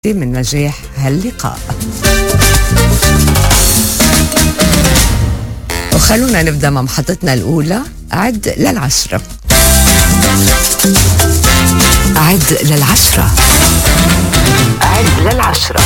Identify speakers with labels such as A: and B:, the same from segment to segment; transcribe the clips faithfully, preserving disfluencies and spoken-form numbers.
A: من نجاح هاللقاء. وخلونا نبدأ مع محطتنا الأولى، أعد للعشرة. أعد للعشرة. أعد للعشرة.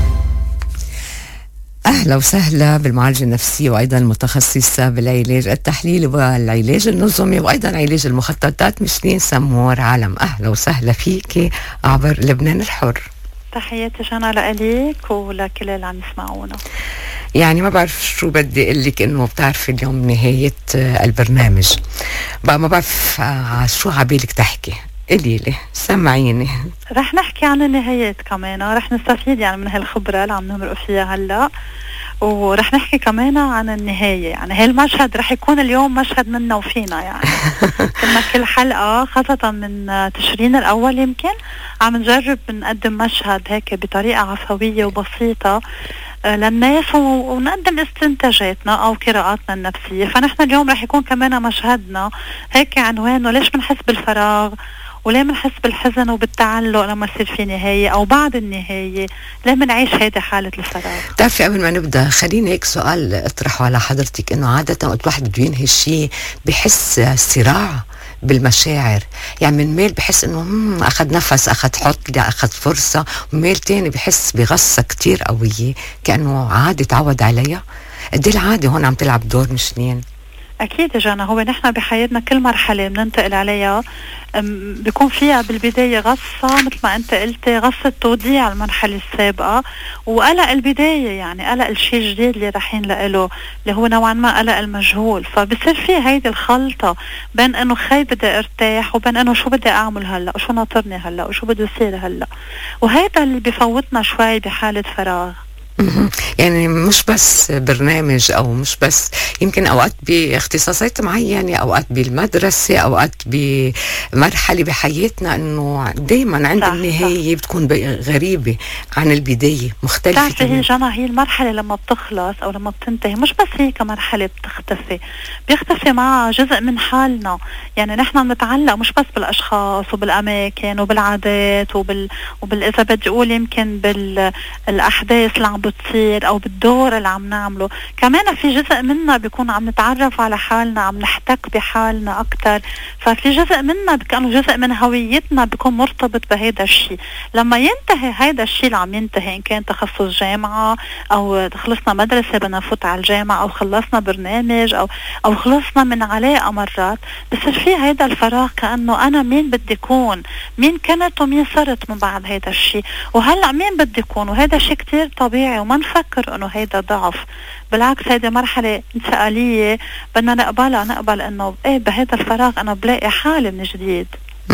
A: أهلا وسهلا بالمعالجة النفسية وأيضا المتخصصة بالعلاج التحليلي والعلاج النظمي وأيضا علاج المخططات مشلين سمور عالم. أهلا وسهلا فيك عبر لبنان الحر.
B: تحياتي جانا لأليك ولكل اللي عم يسمعونا.
A: يعني ما بعرف شو بدي اقول لك، انه بتعرف اليوم نهاية البرنامج بقى، ما بعرف شو عبالك تحكي، قولي لي سمعيني.
B: رح نحكي عن النهايات كمان، رح نستفيد يعني من هالخبرة اللي عم نمرق فيها هلا، ورح نحكي كمان عن النهاية. يعني هالمشهد رح يكون اليوم مشهد منا وفينا، يعني كنا كل حلقة خاصة من تشرين الأول يمكن عم نجرب نقدم مشهد هيك بطريقة عفوية وبسيطة للناس ونقدم استنتاجاتنا أو قراءاتنا النفسية. فنحن اليوم رح يكون كمان مشهدنا هيك عنوانه ليش بنحس بالفراغ، وليه بنحس بالحزن وبالتعلق لما يصير في نهاية أو بعد النهاية، ليه بنعيش هيدي حالة الفراغ.
A: بتعرفي قبل ما نبدأ خليني هيك سؤال اطرحه على حضرتك، انه عادة وقت الواحد بده ينهي شيء بحس صراع بالمشاعر، يعني من ميل بحس انه اخذ نفس، اخذ حط، اخذ فرصة، وميل تاني بحس بغصة كتير قوية كأنه عادة تعود عليها. قد ايه العادة هون عم تلعب دور مشلين؟
B: أكيد جانا، هو نحن بحياتنا كل مرحلة بننتقل عليها بيكون فيها بالبداية غصة مثل ما أنت قلتي، غصة توديع المرحلة السابقة وقلق البداية، يعني قلق الشيء الجديد اللي رايحين له اللي هو نوعا ما قلق المجهول. فبصير في هيدي الخلطة بين أنه خي بدي ارتاح وبين أنه شو بدي أعمل هلأ وشو ناطرني هلأ وشو بده يصير هلأ، وهذا اللي بفوتنا شوي بحالة فراغ.
A: يعني مش بس برنامج او مش بس، يمكن اوقات باختصاصات معينة، اوقات بالمدرسة، اوقات بمرحلة بحياتنا، انه دايما عند النهاية بتكون غريبة عن البداية، مختلفة.
B: تعرفي هي جانا، هي المرحلة لما بتخلص او لما بتنتهي مش بس هي كمرحلة بتختفي، بيختفي معها جزء من حالنا. يعني نحن بنتعلق مش بس بالاشخاص وبالاماكن وبالعادات وبال وبال اذا بدي اقول يمكن بالاحداث اللي عم بتصير او بالدور اللي عم نعمله، كمان في جزء منا بيكون عم نتعرف على حالنا، عم نحتك بحالنا اكتر. ففي جزء منا كأنه جزء من هويتنا بيكون مرتبط بهذا الشيء. لما ينتهي هذا الشيء اللي عم ينتهي، ان كان تخصص جامعة او خلصنا مدرسة بدنا نفوت على الجامعة او خلصنا برنامج او او خلصنا من علاقة، مرات بصير في هذا الفراغ كأنه انا مين بدي اكون، مين كنت ومين صرت من بعد هذا الشيء، وهلأ مين بدي اكون. وهذا شيء كتير طبيعي وما نفكر انه هيدا ضعف، بالعكس هيدا مرحلة انتقالية بدنا نقبلها، نقبل انه ايه بهذا الفراغ انا بلاقي حالي من جديد.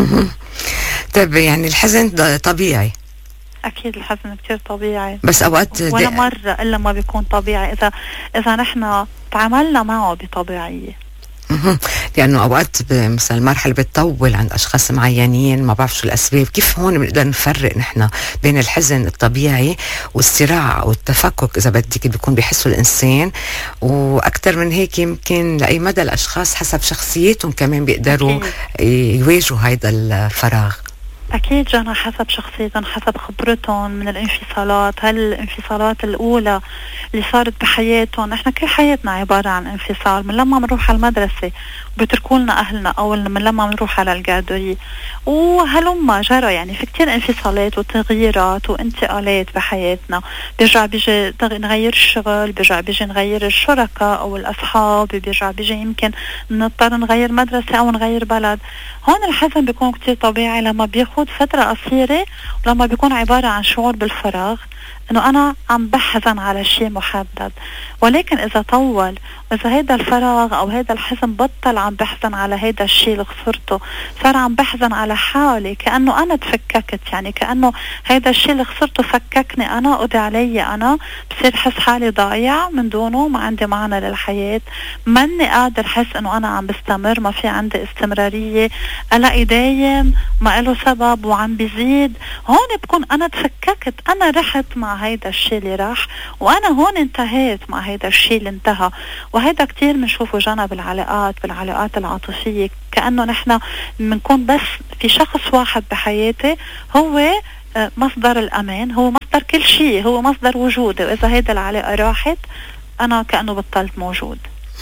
A: طيب يعني الحزن طبيعي؟
B: اكيد الحزن كتير طبيعي،
A: بس اوقات
B: ولا مرة الا ما بيكون طبيعي اذا اذا نحن تعاملنا معه بطبيعية.
A: لأنه أوقات مثلا المرحلة بتطول عند أشخاص معينين، ما بعرف شو الأسباب. كيف هون بنقدر نفرق نحن بين الحزن الطبيعي والصراع أو التفكك إذا بدك بيكون بيحسه الإنسان، وأكثر من هيك يمكن لأي مدى الأشخاص حسب شخصيتهم كمان بيقدروا يواجهوا هيدا الفراغ؟
B: أكيد جانا، حسب شخصيتهم، حسب خبرتهم من الانفصالات. هل الانفصالات الأولى اللي صارت بحياتهم، نحن كل حياتنا عبارة عن انفصال، من لما منروح على المدرسة وبتركولنا أهلنا، أو من لما منروح على الجادوري وهلما جرى. يعني في كتير انفصالات وتغييرات وانتقالات بحياتنا. بيرجع بيجي نغير الشغل، بيرجع بيجي نغير الشركاء أو الأصحاب، بيرجع بيجي يمكن نضطر نغير مدرسة أو نغير بلد. هون الحزن بيكون كتير طبيعي لما بياخد فترة قصيرة، ولما بيكون عبارة عن شعور بالفراغ، انه انا عم بحزن على شيء محدد. ولكن اذا طول، اذا هيدا الفراغ او هيدا الحزن بطل عم بحزن على هيدا الشيء اللي خسرته، صار عم بحزن على حالي، كأنه انا تفككت، يعني كأنه هيدا الشيء اللي خسرته فككني انا، قضي علي انا، بصير حس حالي ضايع من دونه، ما عندي معنى للحياة، ماني قادر حس انه انا عم بستمر، ما في عندي استمرارية، قلقي دايم ما له سبب وعم بيزيد. هون بكون انا تفككت، انا رحت مع هيدا الشيء اللي راح، وانا هون انتهيت مع هيدا الشيء اللي انتهى. وهيدا كتير بنشوفه جانا بالعلاقات بالعلاقات العاطفية، كأنه نحن بنكون بس في شخص واحد بحياتي هو آه مصدر الأمان، هو مصدر كل شيء، هو مصدر وجودي، وإذا هيدا العلاقة راحت أنا كأنه بطلت موجود.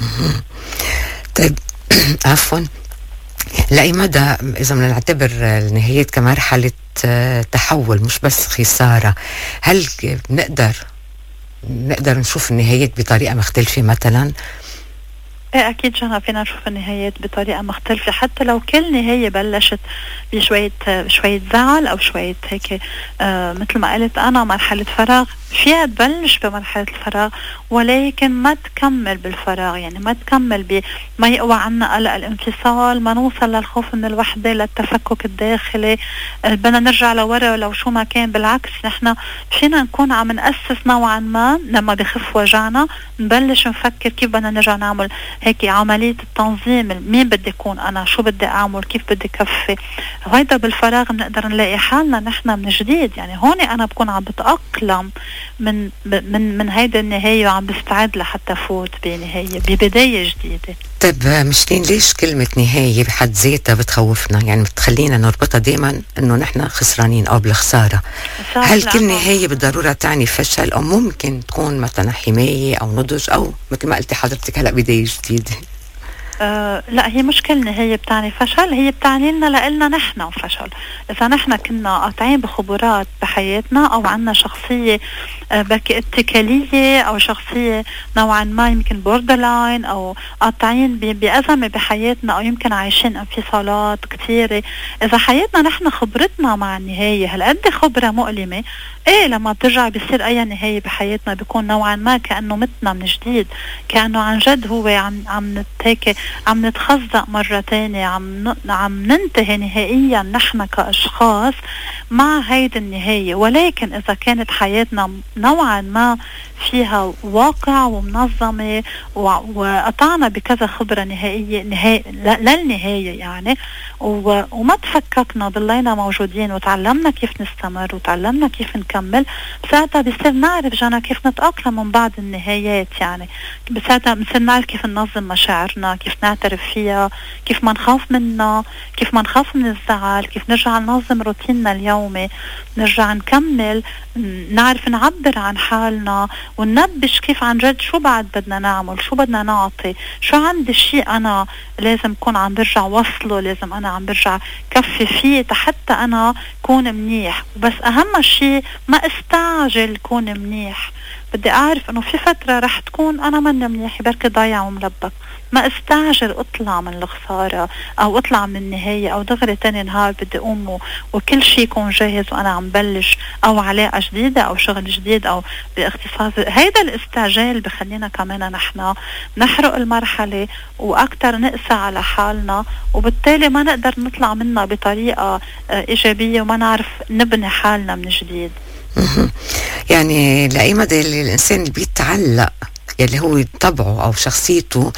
A: طيب عفوا، لأي مدى إذا بدنا نعتبر النهاية كمرحلة تحول مش بس خسارة، هل نقدر نقدر نشوف النهايات بطريقة مختلفة مثلا؟
B: ايه اكيد جانا فينا نشوف النهايات بطريقه مختلفه، حتى لو كل نهايه بلشت بشويه شويه زعل او شويه هيك آه مثل ما قلت انا مرحله فراغ، فيها تبلش بمرحله الفراغ ولكن ما تكمل بالفراغ، يعني ما تكمل ب ما يقوى عنا قلق الانفصال، ما نوصل للخوف من الوحده، للتفكك الداخلي، آه بدنا نرجع لورا لو شو ما كان. بالعكس نحن فينا نكون عم نأسس نوعا ما لما بخف وجعنا، نبلش نفكر كيف بدنا نرجع نعمل هيك عملية التنظيم، مين بدي يكون أنا، شو بدي أعمل، كيف بدي كفي. وهيدا بالفراغ بنقدر نلاقي حالنا نحن من جديد. يعني هون أنا بكون عم بتأقلم من من من هيدا النهاية وعم بستعد لحتى فوت بنهاية ببداية جديدة.
A: طيب مشتين ليش كلمة نهاية بحد ذاتها بتخوفنا؟ يعني بتخلينا نربطها دايما انه نحن خسرانين او بالخسارة. هل كل نهاية بالضرورة تعني فشل، او ممكن تكون مثلا حماية او نضج، او مثل ما قلتي حضرتك هلا بداية جديدة؟
B: آه لا، هي مش كل نهاية بتعني فشل، هي بتعني لنا لإلنا نحن فشل. إذا نحن كنا قاطعين بخبرات بحياتنا أو عنا شخصية آه بركي اتكالية أو شخصية نوعا ما يمكن بوردرلاين أو قاطعين بأزمة بحياتنا أو يمكن عايشين انفصالات كثيرة، إذا حياتنا نحن خبرتنا مع النهاية هالقد خبرة مؤلمة، ايه لما بترجع بيصير اي نهاية بحياتنا بيكون نوعا ما كأنه متنا من جديد، كأنه عن جد هو عم عم نتهيك عم نتخزق مرة تانية، عم عم ننتهي نهائيا نحن كأشخاص مع هيدي النهاية. ولكن إذا كانت حياتنا نوعا ما فيها واقع ومنظمة وقطعنا بكذا خبرة نهائية نهاية للنهاية يعني، وما تفككنا ضلينا موجودين وتعلمنا كيف نستمر وتعلمنا كيف نكمل، بساعتها بيصير نعرف جانا كيف نتأقلم من بعض النهايات. يعني بساعتها بنصير نعرف كيف ننظم مشاعرنا، كيف نعترف فيها، كيف ما نخاف منها، كيف ما نخاف من الزعل، كيف نرجع ننظم روتيننا اليومي، نرجع نكمل، نعرف نعبر عن حالنا وننبش كيف عن جد شو بعد بدنا نعمل، شو بدنا نعطي، شو عندي شيء أنا لازم كون عم برجع وصله، لازم أنا عم برجع كفي فيه حتى أنا كون منيح. بس أهم شيء ما استعجل كون منيح، بدي أعرف أنه في فترة رح تكون أنا من منيح بركي ضايع وملبك، ما استعجل اطلع من الخسارة أو اطلع من النهاية أو دغري تاني نهار بدي أقوم وكل شيء يكون جاهز وأنا عم بلش أو علاقة جديدة أو شغل جديد أو باختصاص. هيدا الاستعجال بخلينا كمان نحن نحرق المرحلة وأكتر نقسى على حالنا، وبالتالي ما نقدر نطلع منها بطريقة إيجابية وما نعرف نبني حالنا من جديد.
A: يعني لأي مدى الإنسان اللي بيتعلق اللي هو طبعه أو شخصيته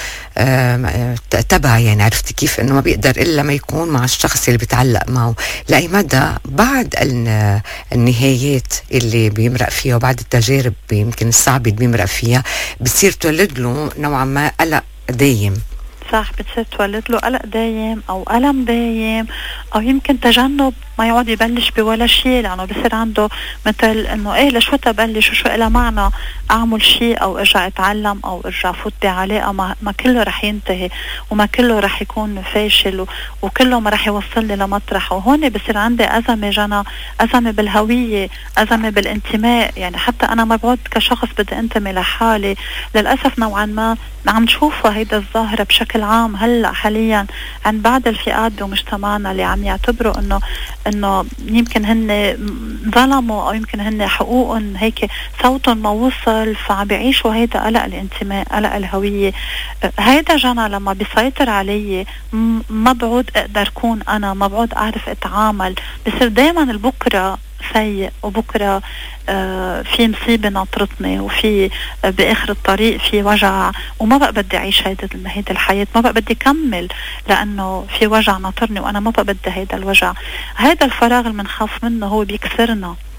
A: تبع، يعني عرفت كيف أنه ما بيقدر إلا ما يكون مع الشخص اللي بيتعلق معه، لأي مدى بعد النهايات اللي بيمرق فيها وبعد التجارب يمكن الصعبة اللي بيمرق فيها بتصير تولد له نوعا ما قلق دايم.
B: صح، بتصير تولد له قلق دايم أو ألم دايم أو يمكن تجنب ما يقعد يبلش بولا شيء، لأنه بصير عنده مثل إنه إيه لشو تبلش وشو إلا معنى أعمل شيء أو أرجع أتعلم أو أرجع فوت بعلاقة، ما, ما كله رح ينتهي وما كله رح يكون فاشل وكله ما رح يوصلني لمطرح. وهون بصير عندي أزمة جنا، أزمة بالهوية، أزمة بالانتماء. يعني حتى أنا ما بعد كشخص بدي انتمي لحالي، للأسف نوعا ما عم نشوفها هيدا الظاهرة بشكل عام هلأ حاليا عن بعض الفئات بمجتمعنا اللي عم يعتبروا إنه إنه يمكن هن ظلموا أو يمكن هن حقوقهم هيك صوتهم ما وصل، فعم بيعيشوا هيدا قلق الانتماء، قلق الهوية. هيدا جانا لما بيسيطر علي ما بعود أقدر كون أنا، ما بعود أعرف أتعامل، بصير دايما البكرة سيء وبكرة آه في مصيبة ناطرتني وفي آه بآخر الطريق في وجع، وما بقى بدي أعيش هيدا هيدا الحياة، ما بقى بدي كمل لأنه في وجع ناطرني وأنا ما بقى بدي هيدا الوجع. هيدا الفراغ اللي منخاف منه هو بيكسرنا،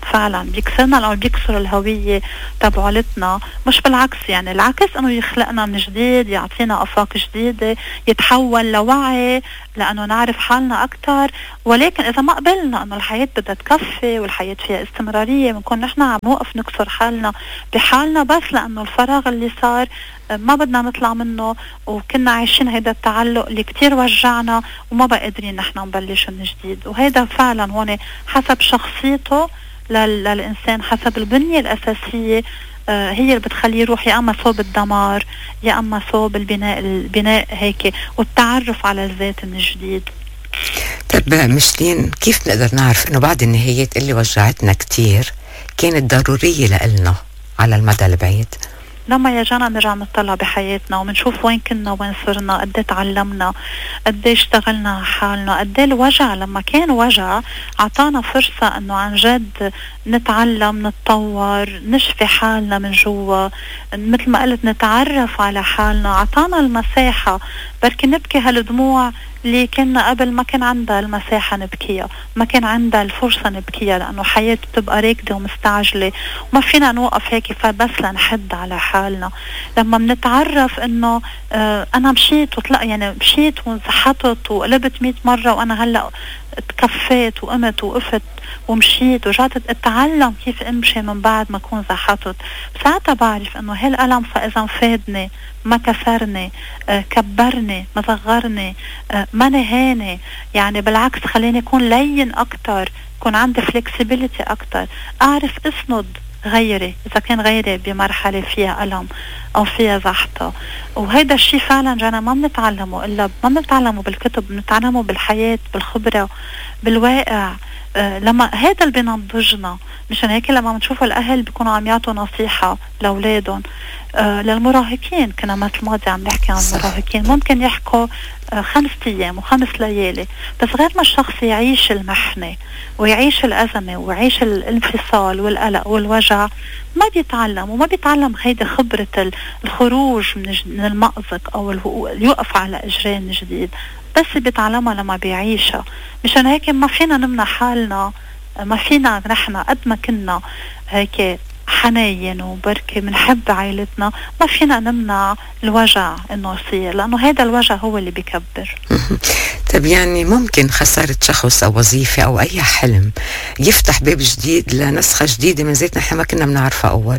B: فعلا بيكسرنا لأنه بيكسر الهوية تبعولتنا، مش بالعكس. يعني العكس انه يخلقنا من جديد، يعطينا افاق جديدة، يتحول لوعي لانه نعرف حالنا اكثر. ولكن اذا ما قبلنا انه الحياة بدها تكفي والحياة فيها استمرارية، بنكون نحن عم نوقف نكسر حالنا بحالنا بس لانه الفراغ اللي صار ما بدنا نطلع منه، وكنا عايشين هيدا التعلق اللي كتير وجعنا وما بقى قادرين نحن نبلش من جديد. وهيدا فعلا هون حسب شخصيته للإنسان، حسب البنية الأساسية آه هي اللي بتخليه يروح يا أما صوب الدمار يا أما صوب البناء البناء هيك والتعرف على الذات من جديد.
A: طب مشلين، كيف نقدر نعرف إنه بعد النهايات اللي وجعتنا كتير كانت ضرورية لإلنا على المدى البعيد؟
B: لما يجانا نرجع نطلع بحياتنا ومنشوف وين كنا وين صرنا، قد ايه تعلمنا، قد ايه اشتغلنا على حالنا، قد ايه الوجع لما كان وجع عطانا فرصة انه عن جد نتعلم، نتطور، نشفي حالنا من جوا، مثل ما قلت نتعرف على حالنا، عطانا المساحة بركي نبكي هالدموع اللي كنا قبل ما كان عندها المساحة نبكيها، ما كان عندها الفرصة نبكيها، لأنه حياة بتبقى راكدة ومستعجلة وما فينا نوقف هيك فبس لنحد على حالنا. لما بنتعرف إنه آه أنا مشيت وطلع، يعني مشيت وانسحطت وقلبت مئة مرة وأنا هلأ تكفيت وقمت وقفت ومشيت ورجعت اتعلم كيف امشي من بعد ما اكون زحطت، ساعتها بعرف انه هالألم فاذا فادني، ما كسرني، آه كبرني، ما صغرني، آه ما نهاني، يعني بالعكس خليني اكون لين اكتر، يكون عندي فلكسبيليتي اكتر، اعرف اسند غيري اذا كان غيري بمرحله فيها الم او فيها زحطه. وهيدا الشيء فعلا جانا ما بنتعلمه الا ما بنتعلمه بالكتب، بنتعلمه بالحياه، بالخبره، بالواقع. آه لما هذا اللي بينضجنا. مشان هيك لما بنشوف الاهل بيكونوا عم يعطوا نصيحه لاولادهم، آه للمراهقين، كنا مثل الماضي عم نحكي عن المراهقين، ممكن يحكوا آه خمس ايام وخمس ليالي، بس غير ما الشخص يعيش المحنه ويعيش الازمه ويعيش الانفصال والقلق والوجع ما بيتعلم، وما بيتعلم هيدا خبره الخروج من المأزق او الوقف على اجرين جديد، بس بيتعلمها لما بيعيشها. مشان هيك ما فينا نمنع حالنا، ما فينا نحن قد ما كنا هيك حنين وبركة منحب عائلتنا، ما فينا نمنع الوجع انه يصير، لانه هذا الوجع هو اللي بيكبر.
A: طب يعني ممكن خسارة شخص او وظيفة او اي حلم يفتح باب جديد لنسخة جديدة من ذاتنا احنا ما كنا بنعرفها اول؟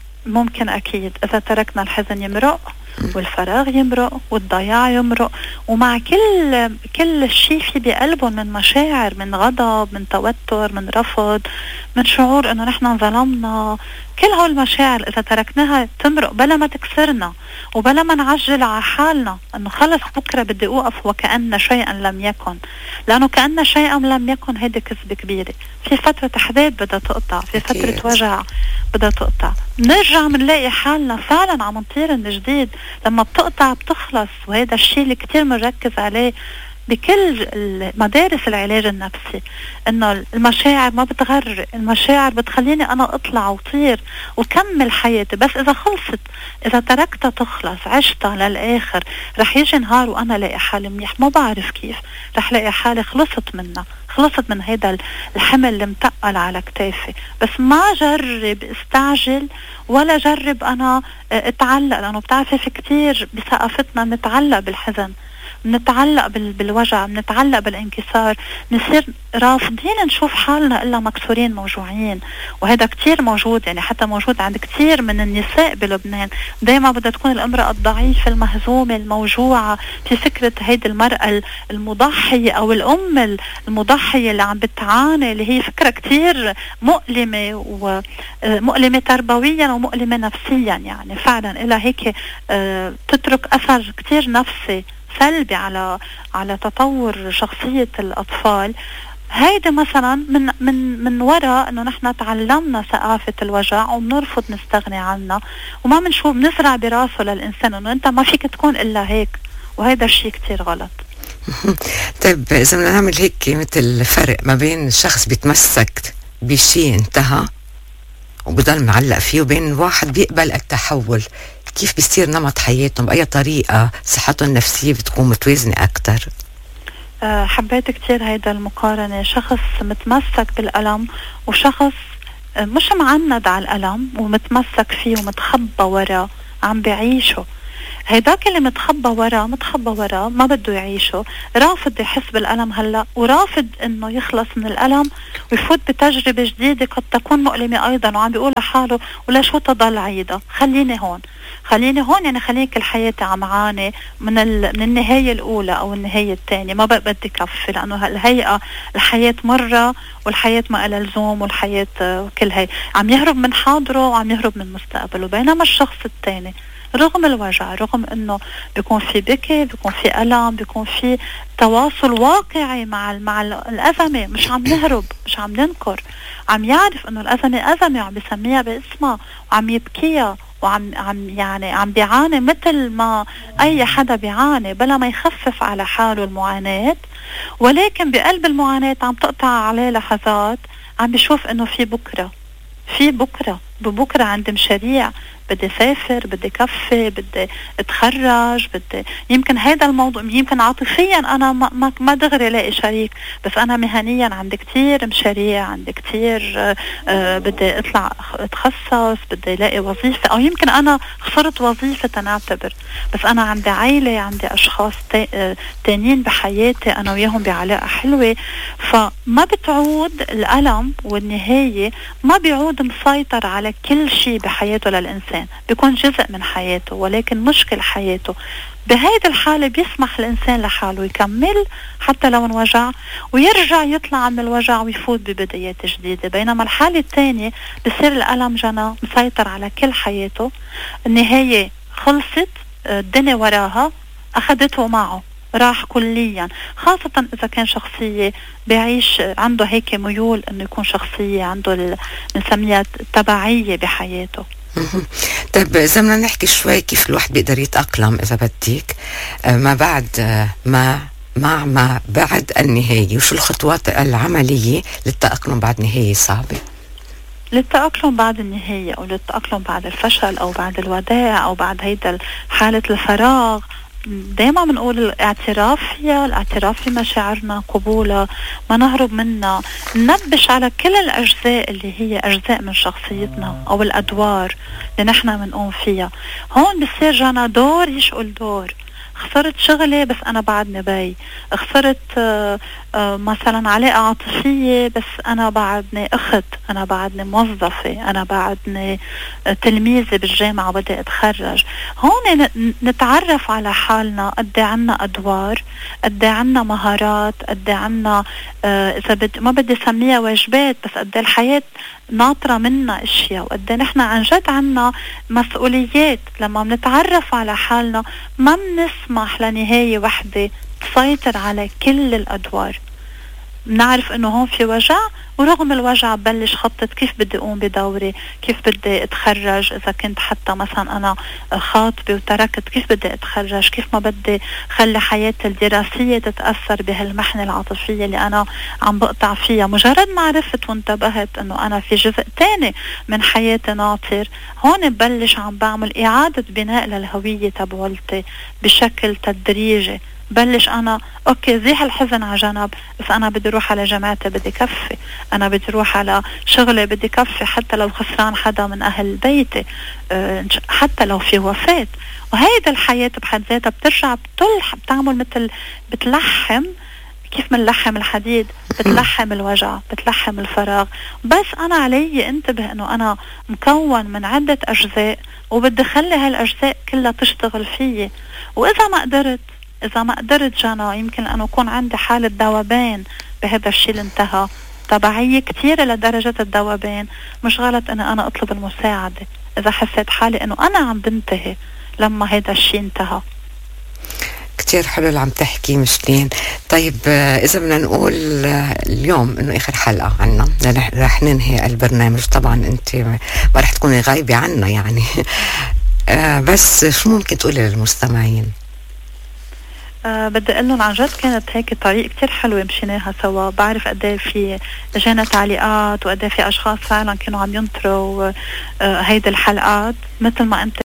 B: ممكن اكيد، اذا تركنا الحزن يمرق والفراغ يمرق والضياع يمرق، ومع كل كل شيء في بقلبهم من مشاعر، من غضب، من توتر، من رفض، من شعور انه نحن ظلمنا، كل هول المشاعر اذا تركناها تمرق بلا ما تكسرنا وبلا ما نعجل على حالنا انه خلص بكره بدي اوقف وكأن شيئا لم يكن، لانه كأن شيئا لم يكن هيدي كذبة كبيرة. في فترة احباب بدها تقطع، في فترة أكيد. وجع بدها تقطع، نرجع منلاقي حالنا فعلا عم نطير من جديد. لما بتقطع بتخلص، وهذا الشيء اللي كتير منركز عليه بكل مدارس العلاج النفسي، انه المشاعر ما بتغرق، المشاعر بتخليني انا اطلع وطير وكمل حياتي، بس اذا خلصت، اذا تركتها تخلص، عشتها للاخر، رح يجي نهار وانا لاقي حالي منيح، ما بعرف كيف رح لاقي حالي خلصت منها، خلصت من هيدا الحمل اللي متقل على كتافي. بس ما جرب استعجل ولا جرب انا اتعلق، لانه بتعرفي في كتير بثقافتنا نتعلق بالحزن، نتعلق بالوجع، نتعلق بالانكسار، نصير رافضين نشوف حالنا إلا مكسورين موجوعين. وهذا كتير موجود، يعني حتى موجود عند كتير من النساء بلبنان، دايما بدها تكون الامرأة الضعيفة المهزومة الموجوعة، في فكرة هيدي المرأة المضحية أو الأم المضحية اللي عم بتعاني، اللي هي فكرة كتير مؤلمة ومؤلمة تربويا ومؤلمة نفسيا، يعني فعلا إلى هيك تترك أثر كتير نفسي سلبي على على تطور شخصية الأطفال. هيدا مثلا من من من وراء انه نحن تعلمنا ثقافة الوجع وبنرفض نستغني عنها، وما بنشوف بنزرع براسه للإنسان انه انت ما فيك تكون الا هيك، وهذا الشيء كتير غلط.
A: طيب اذا بدنا نعمل هيك مثل فرق ما بين شخص بيتمسك بشيء انتهى وبضل معلق فيه، وبين واحد بيقبل التحول، كيف بيصير نمط حياتهم؟ بأي طريقة صحتهم النفسية بتكون متوازنة أكتر؟
B: أه حبيت كتير هيدا المقارنة، شخص متمسك بالألم وشخص مش معند على الألم ومتمسك فيه ومتخبى وراه عم بيعيشه. هيداك اللي متخبى وراه متخبى وراه ما بده يعيشه، رافض يحس بالألم هلأ، ورافض انه يخلص من الألم ويفوت بتجربة جديدة قد تكون مؤلمة ايضا، وعم بيقول لحاله ولا شو تضل عيدة، خليني هون خليني هون يعني خليني كل حياتي عم عاني من, ال... من النهاية الأولى أو النهاية الثانية، ما بقى بدي كفي، لأنه الهيئة الحياة مرة والحياة ما لها لزوم، والحياة كل هي عم يهرب من حاضره وعم يهرب من مستقبله. بينما الشخص الثاني رغم الوجع، رغم انه بيكون في بكي، بيكون في ألم، بيكون في تواصل واقعي مع مع الأزمة، مش عم نهرب، مش عم ننكر، عم يعرف انه الأزمة أزمة وعم بيسميها باسمها وعم يبكيها وعم عم يعني عم بيعاني مثل ما اي حدا بيعاني بلا ما يخفف على حاله المعاناة، ولكن بقلب المعاناة عم تقطع عليه لحظات، عم بيشوف انه في بكرة، في بكرة، ببكرة عندي مشاريع، بدي سافر، بدي كفي، بدي اتخرج، بدي يمكن هذا الموضوع، يمكن عاطفيا انا ما, ما, ما دغري لاقي شريك، بس انا مهنيا عندي كتير مشاريع، عندي كتير آه آه بدي اطلع اتخصص، بدي الاقي وظيفة، او يمكن انا خسرت وظيفة تنعتبر، بس انا عندي عائلة، عندي اشخاص آه تانيين بحياتي انا وياهم بعلاقة حلوة. فما بتعود الألم والنهاية ما بيعود مسيطر على كل شيء بحياته للإنسان، بيكون جزء من حياته ولكن مشكل حياته. بهيدي الحالة بيسمح الإنسان لحاله يكمل حتى لو انوجع ويرجع يطلع من الوجع ويفوت ببدايات جديدة. بينما الحالة الثانية بصير الألم جنى مسيطر على كل حياته، النهاية خلصت، الدنيا وراها أخذته معه، راح كليا، خاصة إذا كان شخصية بيعيش عنده هيك ميول إنه يكون شخصية عنده نسميها تبعية بحياته.
A: طيب إذا بدنا نحكي شوي كيف الواحد بيقدر يتأقلم إذا بديك ما بعد ما مع ما بعد النهاية، وشو الخطوات العملية للتأقلم بعد نهاية صعبة؟
B: للتأقلم بعد النهاية أو للتأقلم بعد الفشل أو بعد الوداع أو بعد هيدا حالة الفراغ، دايما بنقول الاعتراف فيها، الاعتراف في مشاعرنا، قبولها، ما نهرب منها، ننبش على كل الأجزاء اللي هي أجزاء من شخصيتنا أو الأدوار اللي نحن بنقوم فيها. هون بصير جانا دور يشغل دور، خسرت شغلي بس أنا بعدني بي، خسرت آآ آآ مثلا علاقة عاطفية بس أنا بعدني أخت، أنا بعدني موظفة، أنا بعدني تلميذة بالجامعة وبدي أتخرج. هون نتعرف على حالنا، قد عنا أدوار، قد عنا مهارات، قد عنا إذا بدي ما بدي سميها واجبات، بس قد الحياة ناطرة منا اشياء، وقد نحن عن جد عنا مسؤوليات. لما بنتعرف على حالنا ما بنسمح لنهاية وحدة تسيطر على كل الأدوار. بنعرف انه هون في وجع، ورغم الوجع ببلش خطط كيف بدي اقوم بدوري، كيف بدي اتخرج، اذا كنت حتى مثلا انا خاطبة وتركت كيف بدي اتخرج، كيف ما بدي خلي حياتي الدراسية تتأثر بهالمحنة العاطفية اللي انا عم بقطع فيها. مجرد ما عرفت وانتبهت انه انا في جزء تاني من حياتي ناطر، هون ببلش عم بعمل اعادة بناء للهوية تبعولتي بشكل تدريجي. بلش أنا أوكي زيح الحزن على جنب، بس أنا بدي روح على جامعتي بدي كفي، أنا بدي روح على شغلي بدي كفي، حتى لو خسران حدا من أهل بيتي، أه حتى لو في وفاة. وهيدا الحياة بحد ذاتها بترجع بتلح بتعمل مثل بتلحم، كيف منلحم الحديد، بتلحم الوجع، بتلحم الفراغ. بس أنا علي انتبه أنه أنا مكون من عدة أجزاء وبدي خلي هالأجزاء كلها تشتغل فيي. وإذا ما قدرت إذا ما قدرت جانا يمكن أن يكون عندي حالة ذوبان بهذا الشيء اللي انتهى، تبعية كتيرة لدرجة الذوبان، مش غلط أن أنا أطلب المساعدة إذا حسيت حالي أنه أنا عم بنتهي لما هذا الشيء انتهى.
A: كتير حلو اللي عم تحكي مشلين. طيب إذا بدنا نقول اليوم إنه آخر حلقة عنا رح ننهي البرنامج، طبعا أنت ما رح تكوني غايبة عنا يعني بس شو ممكن تقولي للمستمعين؟
B: أه بدي اقول لهم عن جد كانت هيك طريق كتير حلوه مشيناها سوا. بعرف قد ايه في اجانا تعليقات وقد ايه في اشخاص فعلا كانوا عم ينطروا أه هيدي الحلقات مثل ما انت